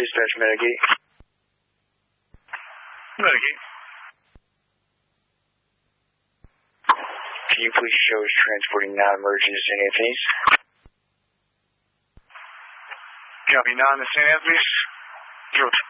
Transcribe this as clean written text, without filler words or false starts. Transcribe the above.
Dispatch Medigate. Medigate. Can you please show us transporting non-emergent to St. Anthony's? Copy, non to St. Anthony's. 012.